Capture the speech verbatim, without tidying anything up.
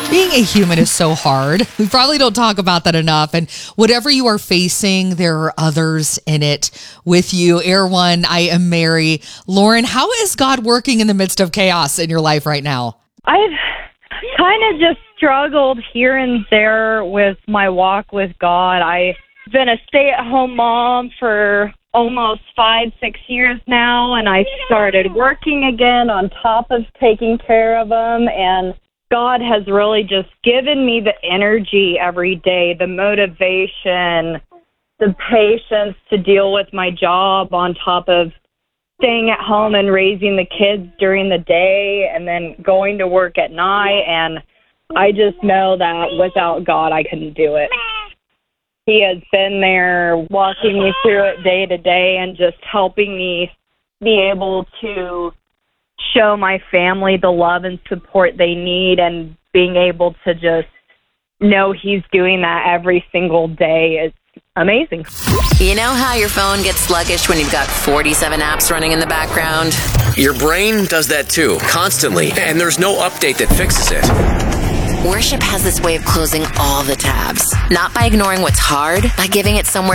Being a human is so hard. We probably don't talk about that enough. And whatever you are facing, there are others in it with you. Air One, I am Mary. Lauren, how is God working in the midst of chaos in your life right now? I've kind of just struggled here and there with my walk with God. I've been a stay-at-home mom for almost five, six years now, and I started working again on top of taking care of them, and God has really just given me the energy every day, the motivation, the patience to deal with my job on top of staying at home and raising the kids during the day and then going to work at night. And I just know that without God, I couldn't do it. He has been there walking me through it day to day and just helping me be able to show my family the love and support they need, and being able to just know He's doing that every single day is amazing. You know how your phone gets sluggish when you've got forty-seven apps running in the background? Your brain does that too, constantly, and there's no update that fixes it. Worship has this way of closing all the tabs. Not by ignoring what's hard, by giving it somewhere